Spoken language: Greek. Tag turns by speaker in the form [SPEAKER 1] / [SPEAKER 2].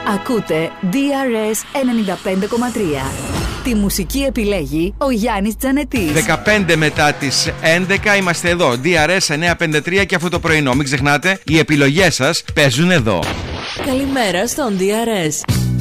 [SPEAKER 1] Ακούτε DRS 95,3. Τη μουσική επιλέγει ο Γιάννης Τζανετής.
[SPEAKER 2] 15 μετά τις 11 είμαστε εδώ. DRS 953 και αυτό το πρωινό. Μην ξεχνάτε, οι επιλογές σας παίζουν εδώ.
[SPEAKER 1] Καλημέρα στον DRS.